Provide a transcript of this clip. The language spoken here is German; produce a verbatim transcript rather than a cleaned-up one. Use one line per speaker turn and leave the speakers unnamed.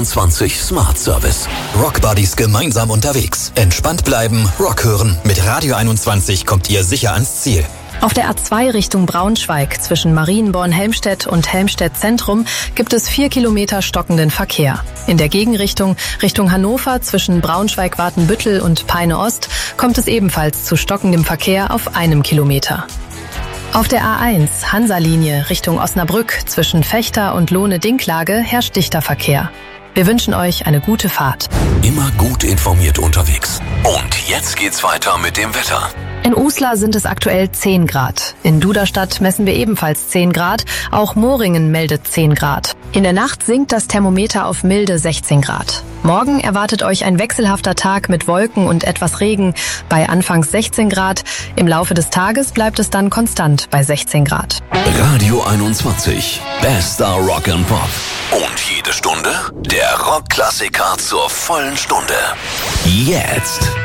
einundzwanzig Smart Service. Rockbuddies gemeinsam unterwegs. Entspannt bleiben, Rock hören. Mit Radio einundzwanzig kommt ihr sicher ans Ziel.
Auf der A zwei Richtung Braunschweig zwischen Marienborn-Helmstedt und Helmstedt Zentrum gibt es vier Kilometer stockenden Verkehr. In der Gegenrichtung Richtung Hannover zwischen Braunschweig-Watenbüttel und Peine-Ost kommt es ebenfalls zu stockendem Verkehr auf einem Kilometer. Auf der A eins Hansa-Linie Richtung Osnabrück zwischen Fechter und Lohne-Dinklage herrscht dichter Verkehr. Wir wünschen euch eine gute Fahrt.
Immer gut informiert unterwegs. Und jetzt geht's weiter mit dem Wetter.
In Uslar sind es aktuell zehn Grad. In Duderstadt messen wir ebenfalls zehn Grad. Auch Moringen meldet zehn Grad. In der Nacht sinkt das Thermometer auf milde sechzehn Grad. Morgen erwartet euch ein wechselhafter Tag mit Wolken und etwas Regen bei anfangs sechzehn Grad. Im Laufe des Tages bleibt es dann konstant bei sechzehn Grad.
Radio einundzwanzig. Bester Rock and Pop. Und jede Stunde der Rockklassiker zur vollen Stunde. Jetzt.